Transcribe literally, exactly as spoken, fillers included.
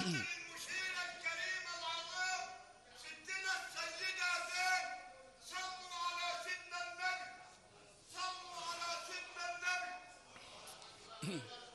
المشيرة الكريمة العظيم ستنا السيدة زين. صلوا على سيدنا النبي، صلوا على سيدنا النبي.